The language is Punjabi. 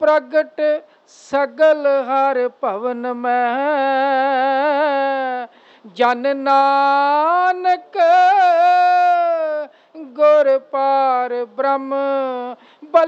प्रगट सगल हर भवन में। जन नानक गुर पार ब्रह्म